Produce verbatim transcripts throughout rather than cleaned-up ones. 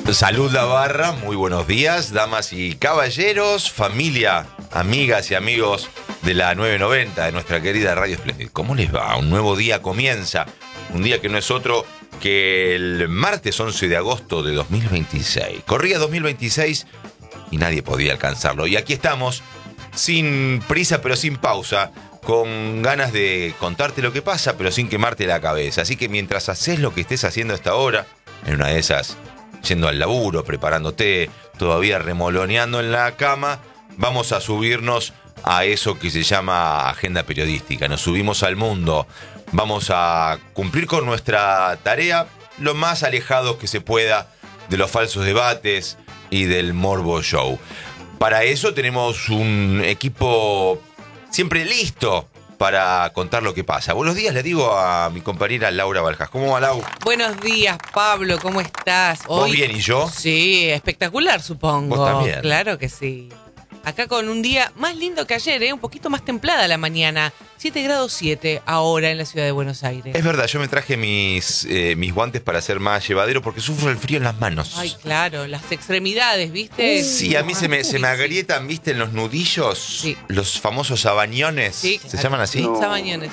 Salud la barra, muy buenos días, damas y caballeros, familia, amigas y amigos de la nueve noventa, de nuestra querida Radio Splendid. ¿Cómo les va? Un nuevo día comienza, un día que no es otro que el martes once de agosto de dos mil veintiséis. Corría dos mil veintiséis y nadie podía alcanzarlo. Y aquí estamos, sin prisa pero sin pausa, con ganas de contarte lo que pasa, pero sin quemarte la cabeza. Así que mientras haces lo que estés haciendo hasta ahora, en una de esas, yendo al laburo, preparándote, todavía remoloneando en la cama, vamos a subirnos a eso que se llama agenda periodística. Nos subimos al mundo, vamos a cumplir con nuestra tarea lo más alejado que se pueda de los falsos debates y del morbo show. Para eso tenemos un equipo siempre listo para contar lo que pasa. Buenos días, le digo a mi compañera Laura Baljas. ¿Cómo va, Lau? Buenos días, Pablo, ¿cómo estás? ¿Vos Hoy... bien y yo? Sí, espectacular, supongo. ¿Vos también? Claro que sí. Acá con un día más lindo que ayer, ¿eh? Un poquito más templada la mañana. siete grados siete ahora en la ciudad de Buenos Aires. Es verdad, yo me traje mis, eh, mis guantes para ser más llevadero porque sufro el frío en las manos. Ay, claro, las extremidades, ¿viste? Sí, a mí se me, Uy, se me sí. agrietan, ¿viste? En los nudillos, Sí. los famosos sabañones. Sí, ¿Se llaman así? No. Sabañones.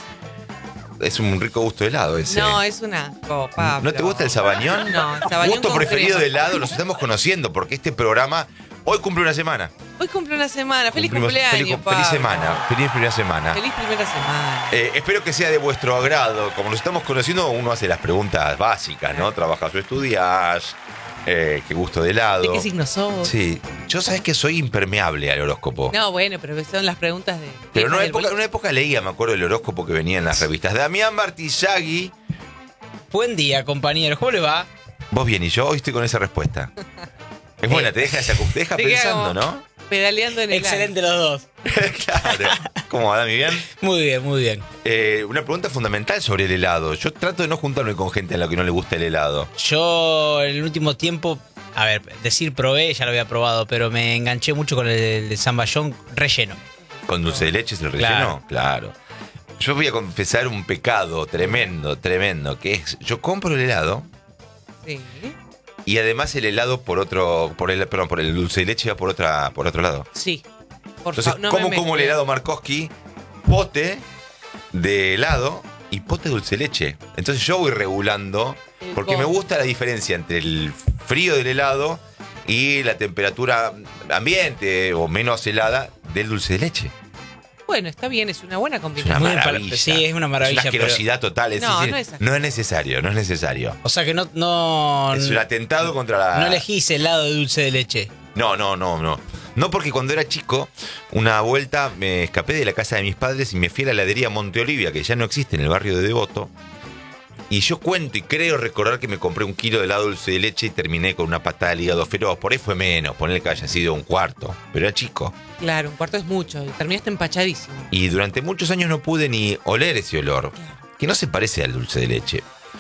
Es un rico gusto de helado ese. No, es un asco, Pablo. ¿No te gusta el sabañón? No, el sabañón Gusto con preferido crema. de helado, los estamos conociendo porque este programa hoy cumple una semana. Hoy cumple una semana. Feliz Cumplimos- cumpleaños, feliz, Pablo. feliz semana, feliz primera semana. Feliz primera semana. Eh, espero que sea de vuestro agrado. Como nos estamos conociendo, uno hace las preguntas básicas, ¿no? ¿Trabajas o estudias? Eh, ¿Qué gusto de helado? ¿De qué signo sos? Sí, yo sabes que soy impermeable al horóscopo. No, bueno, pero son las preguntas de... Pero en una del época, en una época leía, me acuerdo, el horóscopo que venía en las revistas. Damián Martillagui. Buen día, compañeros. ¿Cómo les va? Vos bien, y yo hoy estoy con esa respuesta. Es buena, te deja, esa- te deja Te queda pensando, como ¿no? Pedaleando en el Excelente los dos. Claro. ¿Cómo va, Dami? ¿Bien? Muy bien, muy bien. Eh, una pregunta fundamental sobre el helado. Yo trato de no juntarme con gente a la que no le gusta el helado. Yo en el último tiempo, a ver, decir probé, ya lo había probado, pero me enganché mucho con el de zamballón relleno. ¿Con dulce de leche es el relleno? Claro. Yo voy a confesar un pecado tremendo, tremendo, que es, yo compro el helado Sí. y además el helado por otro, por el, perdón, por el dulce de leche va por otra, por otro lado. Sí. Por Entonces, favor, no ¿cómo me como el mezcles. helado Markowski? Pote de helado y pote de dulce de leche. Entonces yo voy regulando, El porque me combo. gusta la diferencia entre el frío del helado y la temperatura ambiente o menos helada del dulce de leche. Bueno, está bien, es una buena Es una combinación. Muy maravilla. para- sí, es una maravilla, Es una asquerosidad total. Es No, decir, no es asqueroso. no es necesario, no es necesario. O sea que no, no, Es un atentado contra la... no elegís helado de dulce de leche. No, no, no, no. No, porque cuando era chico, una vuelta me escapé de la casa de mis padres y me fui a la heladería Monte Olivia, que ya no existe en el barrio de Devoto. Y yo cuento y creo recordar que me compré un kilo de helado dulce de leche y terminé con una patada al hígado feroz. Por ahí fue menos, ponerle que haya sido un cuarto. Pero era chico. Claro, un cuarto es mucho. Y terminaste empachadísimo. Y durante muchos años no pude ni oler ese olor, que no se parece al dulce de leche.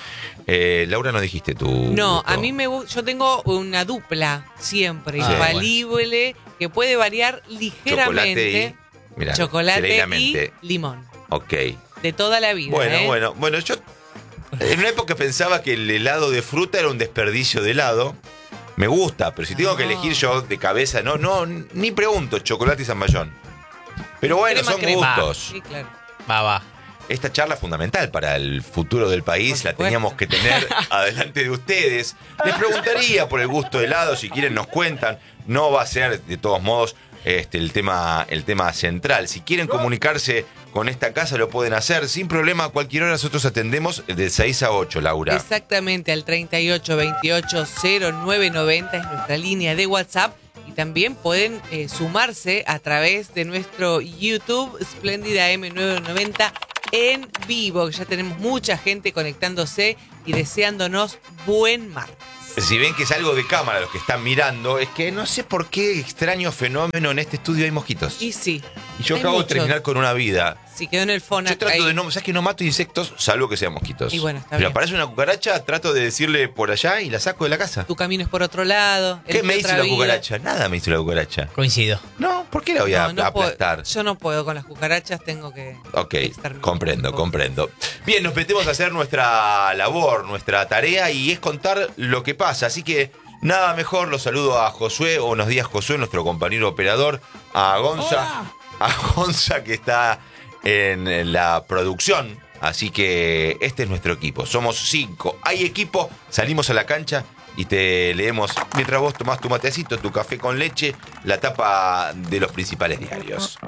Eh, Laura, no dijiste tu No, gusto. a mí me gusta. Yo tengo una dupla siempre, Ah, infalible, que puede variar ligeramente. Chocolate y... Mirá, Chocolate y serenamente. limón. Ok. De toda la vida. Bueno, ¿eh? bueno, bueno, yo en una época pensaba que el helado de fruta era un desperdicio de helado. Me gusta, pero si tengo que No. elegir yo de cabeza, no, no, ni pregunto, chocolate y zamballón. Pero bueno, Crema, son crema. gustos. Sí, claro. Va, va. Esta charla es fundamental para el futuro del país, Por la supuesto. teníamos que tener adelante de ustedes. Les preguntaría por el gusto de helado, si quieren nos cuentan. No va a ser, de todos modos, este, el tema, el tema central. Si quieren comunicarse con esta casa, lo pueden hacer sin problema. A cualquier hora nosotros atendemos de seis a ocho, Laura. Exactamente, al treinta y ocho veintiocho cero nueve noventa es nuestra línea de WhatsApp. Y también pueden eh, sumarse a través de nuestro YouTube Splendid A M nueve noventa en vivo. Ya tenemos mucha gente conectándose y deseándonos buen martes. Si ven que es algo de cámara los que están mirando, es que no sé por qué extraño fenómeno en este estudio hay mosquitos. Y sí. Y yo hay acabo de muchos. terminar con una vida. Si quedó en el phone Yo trato de no, ¿sabes que no mato insectos salvo que sean mosquitos? Y bueno, está Pero bien. aparece una cucaracha, trato de decirle por allá y la saco de la casa. Tu camino es por otro lado. ¿Qué elegí me hizo otra la vida. cucaracha? Nada me hizo la cucaracha. Coincido. No, ¿por qué la voy a No, no puedo- aplastar? yo no puedo con las cucarachas, tengo que... Ok, exterminar. comprendo, comprendo. Bien, nos metemos a hacer nuestra labor, nuestra tarea y es contar lo que pasa. Así que Nada mejor, los saludo a Josué, buenos días Josué, nuestro compañero operador, a Gonza, Hola. a Gonza que está en la producción, así que este es nuestro equipo, somos cinco, hay equipo, salimos a la cancha y te leemos, mientras vos tomás tu matecito, tu café con leche, la tapa de los principales diarios.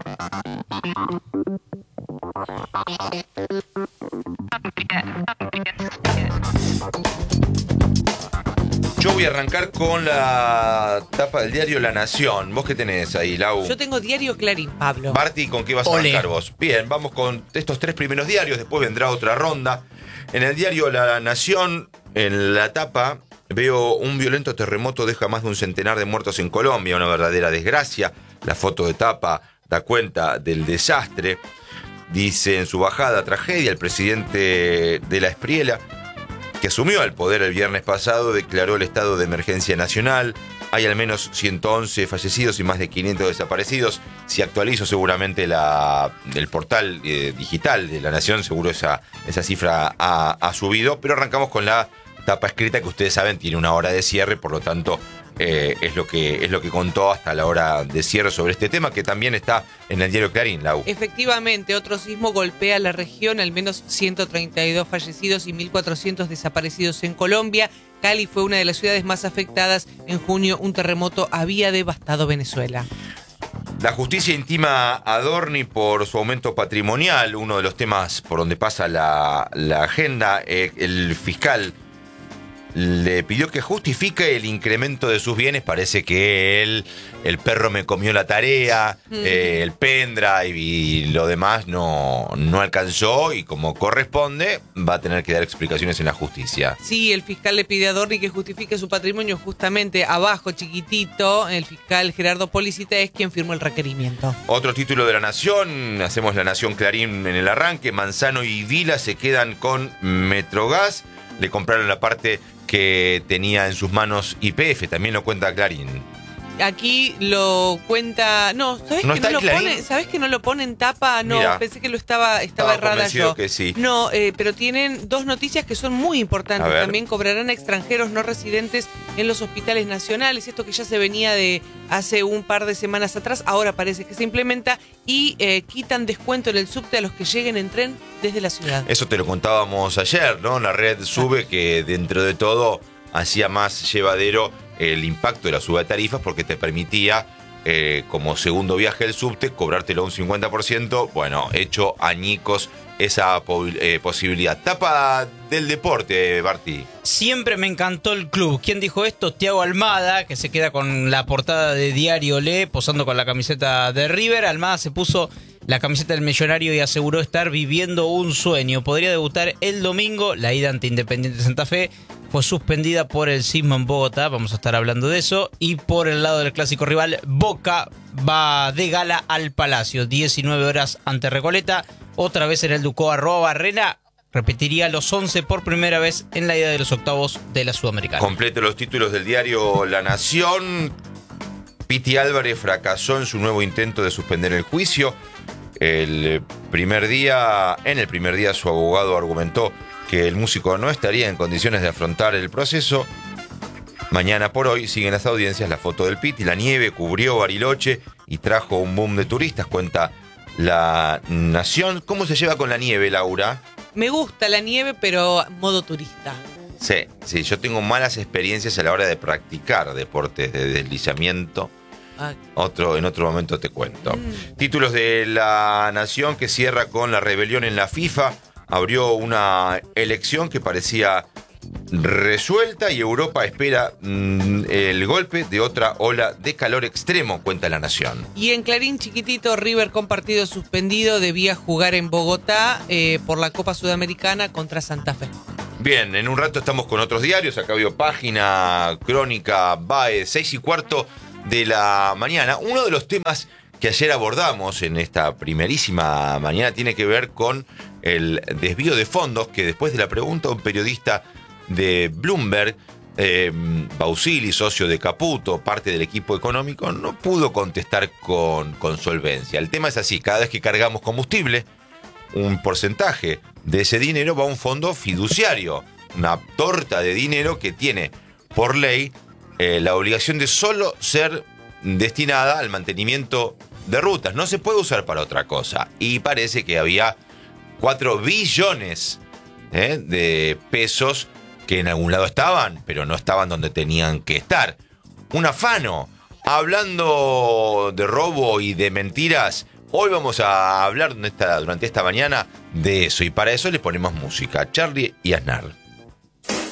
Yo voy a arrancar con la tapa del diario La Nación. ¿Vos qué tenés ahí, Lau? Yo tengo Diario Clarín, Pablo. Barty, ¿con qué vas a Ole. arrancar vos? Bien, vamos con estos tres primeros diarios, después vendrá otra ronda. En el diario La Nación, en la tapa, veo un violento terremoto deja más de un centenar de muertos en Colombia, una verdadera desgracia. La foto de tapa da cuenta del desastre. Dice en su bajada, tragedia, el presidente de la Espriela, que asumió el poder el viernes pasado, declaró el estado de emergencia nacional. Hay al menos ciento once fallecidos y más de quinientos desaparecidos. Si actualizo seguramente la, el portal eh, digital de La Nación, seguro esa, esa cifra ha, ha subido. Pero arrancamos con la tapa escrita, que ustedes saben tiene una hora de cierre, por lo tanto eh, es, lo que, es lo que contó hasta la hora de cierre sobre este tema, que también está en el diario Clarín, Lau. Efectivamente, otro sismo golpea la región, al menos ciento treinta y dos fallecidos y mil cuatrocientos desaparecidos en Colombia. Cali fue una de las ciudades más afectadas. En junio, un terremoto había devastado Venezuela. La justicia intima a Dorni por su aumento patrimonial, uno de los temas por donde pasa la, la agenda. Eh, el fiscal le pidió que justifique el incremento de sus bienes. Parece que él, el perro me comió la tarea, mm. eh, el pendrive y lo demás no, no alcanzó, y como corresponde va a tener que dar explicaciones en la justicia. Sí, el fiscal le pide a Dorni que justifique su patrimonio. Justamente abajo, chiquitito, el fiscal Gerardo Policita es quien firmó el requerimiento. Otro título de La Nación, hacemos La Nación Clarín en el arranque. Manzano y Vila se quedan con Metrogas. Le compraron la parte que tenía en sus manos Y P F, también lo cuenta Clarín. Aquí lo cuenta. No, ¿sabés ¿No que está no en lo Clarín? pone? ¿Sabés que no lo pone en tapa? No, Mirá, pensé que lo estaba, estaba, estaba errada convencido yo. que sí. No, eh, pero tienen dos noticias que son muy importantes. A ver. También cobrarán a extranjeros no residentes en los hospitales nacionales. Esto que ya se venía de hace un par de semanas atrás, ahora parece que se implementa. Y eh, quitan descuento en el subte a los que lleguen en tren desde la ciudad. Eso te lo contábamos ayer, ¿no? La red sube, que dentro de todo hacía más llevadero el impacto de la suba de tarifas, porque te permitía, eh, como segundo viaje del subte, cobrártelo un cincuenta por ciento. Bueno, hecho añicos esa po- eh, posibilidad. Tapa del deporte, Barty. Siempre me encantó el club. ¿Quién dijo esto? Thiago Almada, que se queda con la portada de Diario Le, posando con la camiseta de River. Almada se puso la camiseta del Millonario y aseguró estar viviendo un sueño. Podría debutar el domingo. La ida ante Independiente Santa Fe fue suspendida por el sismo en Bogotá, vamos a estar hablando de eso. Y por el lado del clásico rival, Boca va de gala al Palacio, diecinueve horas ante Recoleta, otra vez en el Ducó Arroba Barrena. Repetiría los once por primera vez en la ida de los octavos de la Sudamericana. Completo los títulos del diario La Nación. Piti Álvarez fracasó en su nuevo intento de suspender el juicio. El primer día, en el primer día su abogado argumentó que el músico no estaría en condiciones de afrontar el proceso. Mañana por hoy siguen las audiencias. La foto del Piti, la nieve cubrió Bariloche y trajo un boom de turistas, cuenta La Nación. ¿Cómo se lleva con la nieve, Laura? Me gusta la nieve, pero modo turista. Sí, sí, yo tengo malas experiencias a la hora de practicar deportes de deslizamiento. Ah, Otro, en otro momento te cuento. Mm. Títulos de La Nación, que cierra con la rebelión en la FIFA. Abrió una elección que parecía resuelta y Europa espera mmm, el golpe de otra ola de calor extremo, cuenta La Nación. Y en Clarín chiquitito, River con partido suspendido debía jugar en Bogotá eh, por la Copa Sudamericana contra Santa Fe. Bien, en un rato estamos con otros diarios. Acá veo Página, Crónica, B A E, seis y cuarto de la mañana. Uno de los temas que ayer abordamos en esta primerísima mañana tiene que ver con el desvío de fondos, que después de la pregunta un periodista de Bloomberg, eh, Bausili, socio de Caputo, parte del equipo económico, no pudo contestar con, con solvencia. El tema es así: cada vez que cargamos combustible, un porcentaje de ese dinero va a un fondo fiduciario, una torta de dinero que tiene por ley eh, la obligación de solo ser destinada al mantenimiento de rutas. No se puede usar para otra cosa. Y parece que había cuatro billones eh, de pesos que en algún lado estaban, pero no estaban donde tenían que estar. Un afano. Hablando de robo y de mentiras, hoy vamos a hablar durante esta, durante esta mañana de eso. Y para eso le ponemos música. Charlie y Aznar.